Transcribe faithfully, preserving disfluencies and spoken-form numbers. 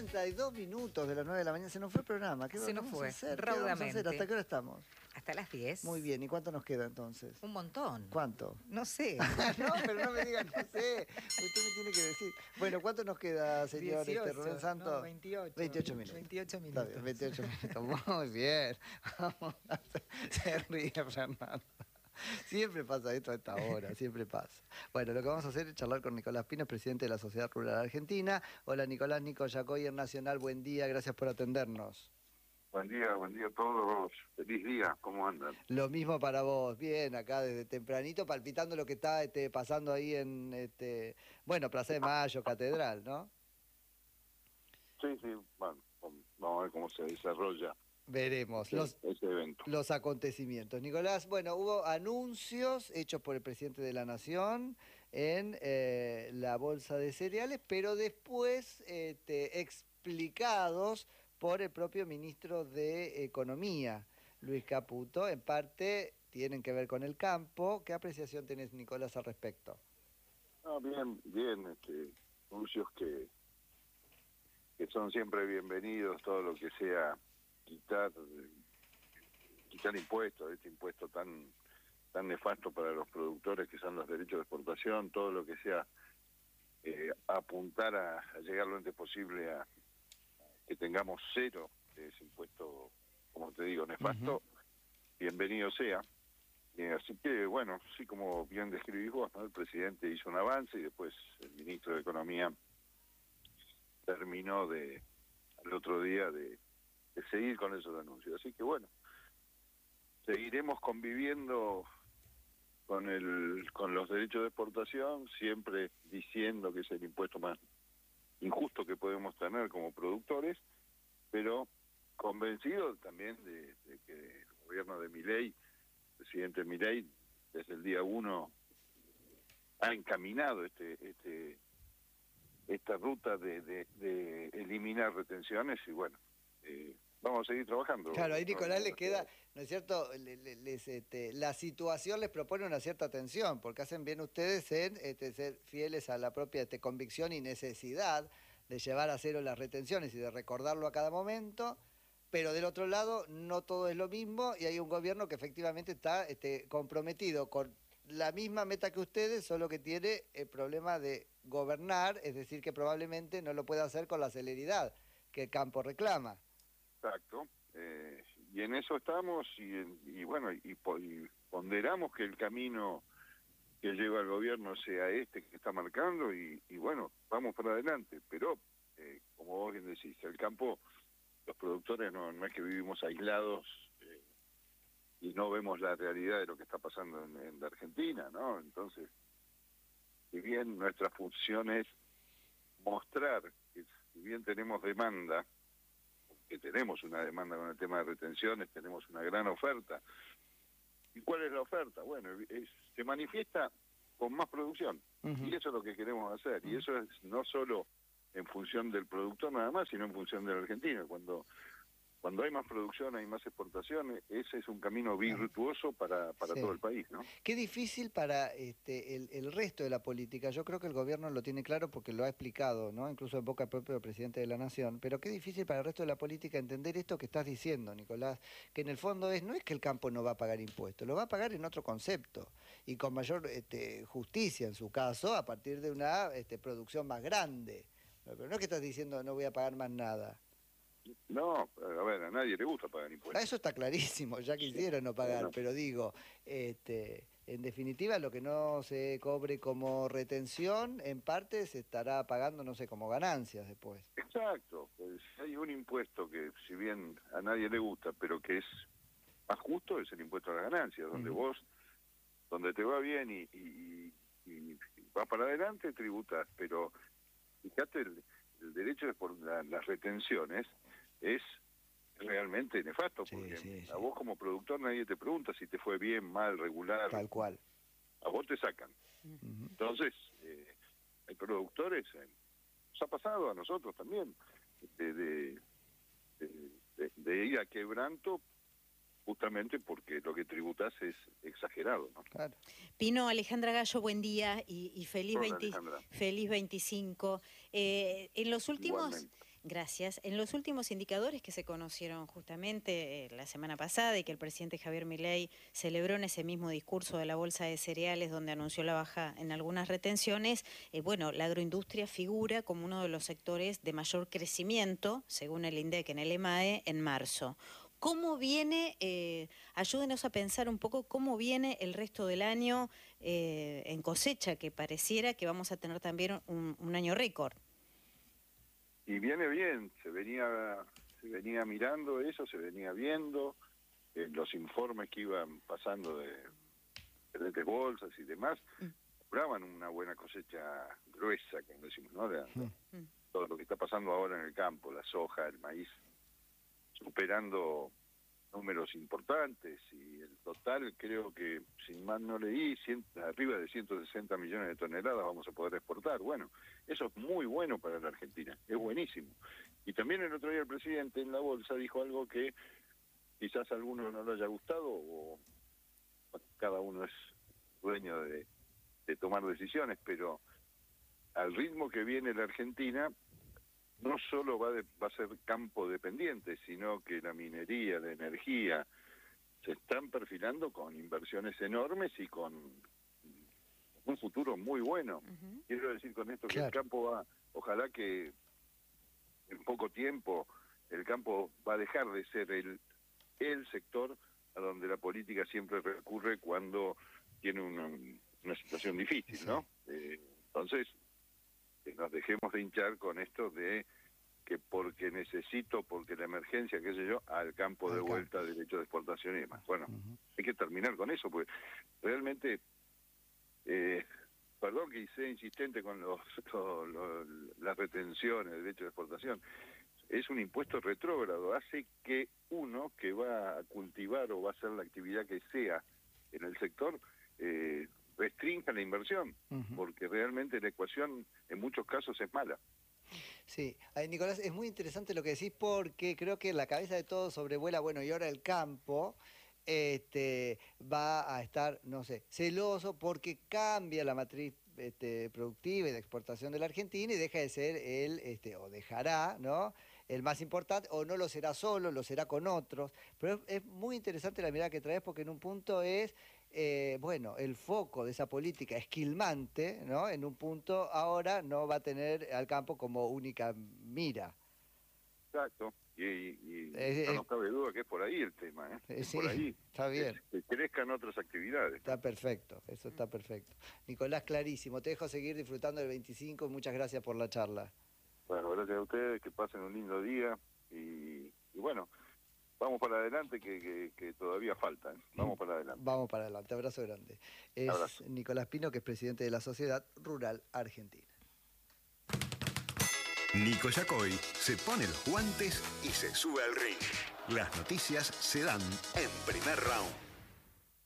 treinta y dos minutos de las nueve de la mañana. Se nos fue el programa. ¿Qué Se nos vamos fue, a hacer? ¿Qué raudamente. vamos a hacer? ¿Hasta qué hora estamos? Hasta las diez. Muy bien. ¿Y cuánto nos queda entonces? Un montón. ¿Cuánto? No sé. No, pero no me diga, no sé. Usted me tiene que decir. Bueno, ¿cuánto nos queda, señor dieciocho, este, Rubén Santos? no, veintiocho. veintiocho minutos. veintiocho minutos. Está bien, veintiocho minutos. Muy bien. Vamos a hacer... Se ríe Fernando. Siempre pasa esto a esta hora, siempre pasa. Bueno, lo que vamos a hacer es charlar con Nicolás Pino, presidente de la Sociedad Rural Argentina. Hola Nicolás, Nico Yacoyer Nacional, buen día, gracias por atendernos. Buen día, buen día a todos. Feliz día, ¿cómo andan? Lo mismo para vos, bien, acá desde tempranito, palpitando lo que está este, pasando ahí en, este, bueno, Plaza de Mayo, Catedral, ¿no? Sí, sí, bueno, vamos a ver cómo se desarrolla. Veremos ese, los, ese evento. los acontecimientos. Nicolás, bueno, hubo anuncios hechos por el presidente de la Nación en eh, la bolsa de cereales, pero después este, explicados por el propio ministro de Economía, Luis Caputo. En parte tienen que ver con el campo. ¿Qué apreciación tenés, Nicolás, al respecto? Ah, bien, bien, este, anuncios que, que son siempre bienvenidos, todo lo que sea quitar quitar impuestos, este impuesto tan tan nefasto para los productores que son los derechos de exportación, todo lo que sea eh, apuntar a, a llegar lo antes posible a que tengamos cero de ese impuesto, como te digo, nefasto, uh-huh. Bienvenido sea. Eh, así que, bueno, sí, como bien describís vos, ¿no? El presidente hizo un avance y después el ministro de Economía terminó de al otro día de de seguir con esos anuncios. Así que bueno, seguiremos conviviendo con el con los derechos de exportación, siempre diciendo que es el impuesto más injusto que podemos tener como productores, pero convencido también de, de que el gobierno de Milei, el presidente Milei, desde el día uno ha encaminado este este esta ruta de, de, de eliminar retenciones y bueno, eh, vamos a seguir trabajando. Claro, ahí Nicolás le queda, ¿no es cierto? Les, este, la situación les propone una cierta atención, porque hacen bien ustedes en este, ser fieles a la propia este, convicción y necesidad de llevar a cero las retenciones y de recordarlo a cada momento, pero del otro lado no todo es lo mismo y hay un gobierno que efectivamente está este, comprometido con la misma meta que ustedes, solo que tiene el problema de gobernar, es decir, que probablemente no lo pueda hacer con la celeridad que el campo reclama. Exacto, eh, y en eso estamos y, y bueno, y, y ponderamos que el camino que lleva el gobierno sea este que está marcando y, y bueno, vamos para adelante, pero eh, como vos bien decís, el campo, los productores no, no es que vivimos aislados eh, y no vemos la realidad de lo que está pasando en, en la Argentina, ¿no? Entonces, si bien nuestra función es mostrar que si bien tenemos demanda, que tenemos una demanda con el tema de retenciones, tenemos una gran oferta. ¿Y cuál es la oferta? Bueno, es, se manifiesta con más producción, uh-huh. Y eso es lo que queremos hacer, uh-huh. Y eso es no solo en función del productor nada más, sino en función de la Argentina. Cuando cuando hay más producción, hay más exportación, ese es un camino virtuoso para, para sí. todo el país, ¿no? Qué difícil para este, el, el resto de la política. Yo creo que el gobierno lo tiene claro porque lo ha explicado, ¿no? Incluso en boca propia del presidente de la Nación. Pero qué difícil para el resto de la política entender esto que estás diciendo, Nicolás, que en el fondo es no es que el campo no va a pagar impuestos, lo va a pagar en otro concepto y con mayor este, justicia en su caso, a partir de una este, producción más grande. Pero no es que estás diciendo no voy a pagar más nada. No, a ver, a nadie le gusta pagar impuestos. Eso está clarísimo, ya quisiera no pagar, bueno. Pero digo, este, en definitiva lo que no se cobre como retención, en parte se estará pagando, no sé, como ganancias después. Exacto, pues hay un impuesto que si bien a nadie le gusta, pero que es más justo, es el impuesto a las ganancias, donde uh-huh. vos, donde te va bien y, y, y vas para adelante, tributas, pero fíjate, el, el derecho de por la, las retenciones es realmente nefasto, sí, porque sí, sí. A vos como productor nadie te pregunta si te fue bien, mal, regular. Tal cual. A vos te sacan. Uh-huh. Entonces, eh, hay productores, eh, nos ha pasado a nosotros también, de, de, de, de, de ir a quebranto justamente porque lo que tributas es exagerado, ¿no? Claro. Pino, Alejandra Gallo, buen día y, y feliz, Hola, veinte, feliz veinticinco. Eh, en los últimos, Gracias. En los últimos indicadores que se conocieron justamente eh, la semana pasada y que el presidente Javier Milei celebró en ese mismo discurso de la Bolsa de Cereales, donde anunció la baja en algunas retenciones, eh, bueno, la agroindustria figura como uno de los sectores de mayor crecimiento, según el INDEC en el EMAE, en marzo. ¿Cómo viene, eh, ayúdenos a pensar un poco cómo viene el resto del año eh, en cosecha, que pareciera que vamos a tener también un, un año récord? Y viene bien, se venía se venía mirando eso, se venía viendo, eh, los informes que iban pasando de diferentes bolsas y demás, mostraban una buena cosecha gruesa, como decimos, ¿no? De, de, todo lo que está pasando ahora en el campo, la soja, el maíz, superando números importantes, y el total creo que, sin mal no leí, cien, arriba de ciento sesenta millones de toneladas vamos a poder exportar. Bueno, eso es muy bueno para la Argentina, es buenísimo. Y también el otro día el presidente en la bolsa dijo algo que quizás a alguno no le haya gustado, o cada uno es dueño de, de tomar decisiones, pero al ritmo que viene la Argentina, no solo va, de, va a ser campo dependiente, sino que la minería, la energía, se están perfilando con inversiones enormes y con un futuro muy bueno. Uh-huh. Quiero decir con esto que claro, el campo va, ojalá que en poco tiempo el campo va a dejar de ser el, el sector a donde la política siempre recurre cuando tiene una, una situación difícil, ¿no? Sí. Eh, entonces, que nos dejemos de hinchar con esto de que porque necesito, porque la emergencia, qué sé yo, al campo de vuelta, derecho de exportación y demás. Bueno, uh-huh, hay que terminar con eso, porque realmente, eh, perdón que sea insistente con los, los, los, las retenciones, derecho de exportación, es un impuesto retrógrado, hace que uno que va a cultivar o va a hacer la actividad que sea en el sector, eh, restrinja la inversión, uh-huh, porque realmente la ecuación en muchos casos es mala. Sí, Ay, Nicolás, es muy interesante lo que decís, porque creo que en la cabeza de todos sobrevuela, bueno, y ahora el campo este, va a estar, no sé, celoso porque cambia la matriz este, productiva y de exportación de la Argentina y deja de ser el, este, o dejará, ¿no?, el más importante, o no lo será solo, lo será con otros. Pero es, es muy interesante la mirada que traes, porque en un punto es, eh, bueno, el foco de esa política esquilmante, ¿no?, en un punto ahora no va a tener al campo como única mira. Exacto, y, y es, no nos cabe duda que es por ahí el tema, ¿eh? Es sí, por ahí. Está bien. Es, que crezcan otras actividades. Está perfecto, eso está perfecto. Nicolás, clarísimo. Te dejo seguir disfrutando del veinticinco. Muchas gracias por la charla. Bueno, gracias a ustedes, que pasen un lindo día y, y bueno, vamos para adelante que, que, que todavía falta, ¿eh? Vamos para adelante. Vamos para adelante, abrazo grande. Es abrazo. Nicolás Pino, que es presidente de la Sociedad Rural Argentina. Nico Yacoy se pone los guantes y se sube al ring. Las noticias se dan en Primer Round.